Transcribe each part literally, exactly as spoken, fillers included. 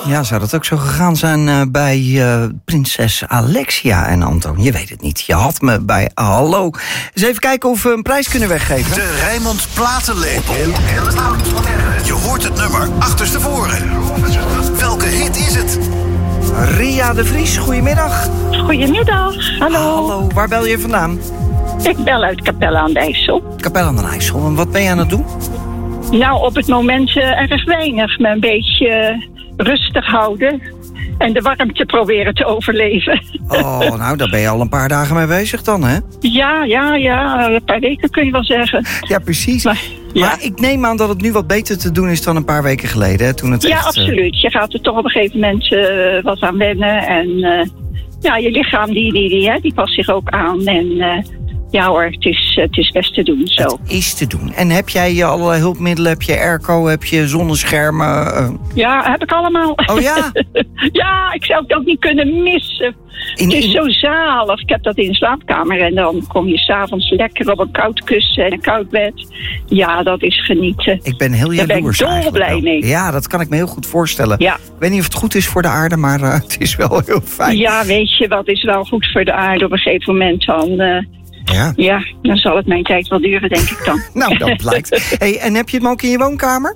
Ja, zou dat ook zo gegaan zijn uh, bij uh, prinses Alexia en Anton? Je weet het niet. Je had me bij Hallo. Eens even kijken of we een prijs kunnen weggeven. De Rijnmond Platenlepel. Je hoort het nummer achterstevoren. Welke hit is het? Ria de Vries, goedemiddag. Goedemiddag, hallo. Hallo, waar bel je vandaan? Ik bel uit Capelle aan de IJssel. Capelle aan de IJssel. En wat ben je aan het doen? Nou, op het moment uh, erg weinig. Me een beetje uh, rustig houden. En de warmte proberen te overleven. Oh, nou, daar ben je al een paar dagen mee bezig dan, hè? Ja, ja, ja. Een paar weken kun je wel zeggen. Ja, precies. Maar, ja. maar ik neem aan dat het nu wat beter te doen is dan een paar weken geleden, hè? Toen het ja, echt, absoluut. Je gaat er toch op een gegeven moment uh, wat aan wennen. En uh, ja, je lichaam die, die, die, hè, die past zich ook aan. En uh, ja hoor, het is, het is best te doen zo. Het is te doen. En heb jij allerlei hulpmiddelen? Heb je airco? Heb je zonneschermen? Uh... Ja, heb ik allemaal. Oh ja? Ja, ik zou het ook niet kunnen missen. In, het is in... zo zalig. Ik heb dat in de slaapkamer. En dan kom je s'avonds lekker op een koud kussen en een koud bed. Ja, dat is genieten. Ik ben heel jaloers. Daar ben ik dolblij mee. Ja, dat kan ik me heel goed voorstellen. Ja. Ik weet niet of het goed is voor de aarde, maar uh, het is wel heel fijn. Ja, weet je, wat is wel goed voor de aarde op een gegeven moment dan... Uh, Ja. ja, dan zal het mijn tijd wel duren, denk ik dan. Nou, dat blijkt. Hey, en heb je hem ook in je woonkamer?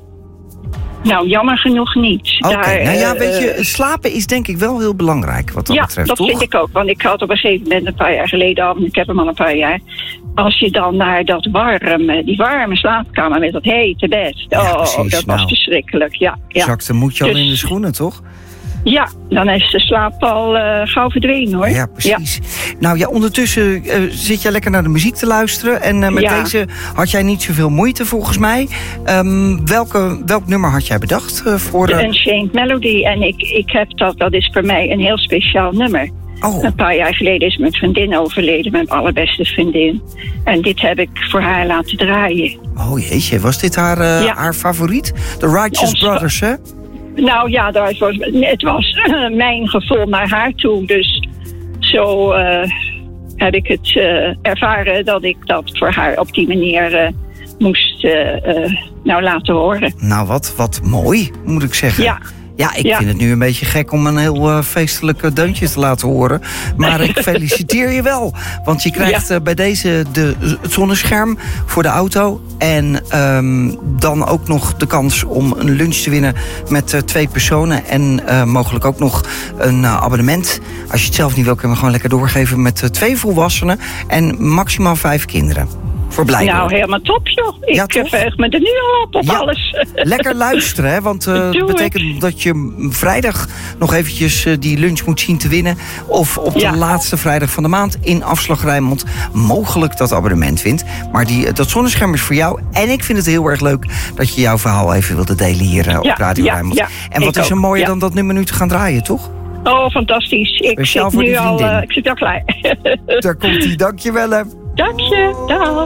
Nou, jammer genoeg niet. Oké, okay. nou ja, uh, weet je, slapen is denk ik wel heel belangrijk wat dat ja, betreft, dat toch? vind ik ook. Want ik had op een gegeven moment een paar jaar geleden al, ik heb hem al een paar jaar... Als je dan naar dat warme, die warme slaapkamer met dat hete bed... Ja, oh, precies, dat was nou, verschrikkelijk, ja. ja. Jacques, dan moet je al dus, in de schoenen, toch? Ja, dan is de slaap al uh, gauw verdwenen, hoor. Ja, precies. Ja. Nou ja, ondertussen uh, zit jij lekker naar de muziek te luisteren. En uh, met ja. deze had jij niet zoveel moeite, volgens mij. Um, welke, welk nummer had jij bedacht? Uh, voor, uh... The Unchained Melody. En ik, ik heb dat, dat is voor mij een heel speciaal nummer. Oh. Een paar jaar geleden is mijn vriendin overleden, mijn allerbeste vriendin. En dit heb ik voor haar laten draaien. Oh jeetje, was dit haar, uh, ja. haar favoriet? The Righteous Ons... Brothers, hè? Nou ja, dat was, het was uh, mijn gevoel naar haar toe. Dus zo uh, heb ik het uh, ervaren dat ik dat voor haar op die manier uh, moest uh, uh, nou laten horen. Nou, wat, wat mooi, moet ik zeggen. Ja. Ja, ik ja. vind het nu een beetje gek om een heel uh, feestelijk deuntje te laten horen. Maar ik feliciteer je wel. Want je krijgt ja. uh, bij deze de, het zonnescherm voor de auto. En um, dan ook nog de kans om een lunch te winnen met uh, twee personen. En uh, mogelijk ook nog een uh, abonnement. Als je het zelf niet wil, kun je me gewoon lekker doorgeven met uh, twee volwassenen. En maximaal vijf kinderen. Voor nou, helemaal top, joh. Ik ja, verheug me er nu al op, op ja. alles. Lekker luisteren, hè, want uh, dat betekent ik. dat je vrijdag nog eventjes uh, die lunch moet zien te winnen. Of op ja. de laatste vrijdag van de maand in Afslag Rijnmond mogelijk dat abonnement wint. Maar die, dat zonnescherm is voor jou. En ik vind het heel erg leuk dat je jouw verhaal even wilde delen hier uh, op ja, Radio ja, Rijnmond. Ja, en wat is er ook. mooier ja. dan dat nummer nu te gaan draaien, toch? Oh, fantastisch. Ik Speciaal zit voor nu die al, vriendin. uh, ik zit al klaar. Daar komt ie, dankjewel hè. Dank je, dag.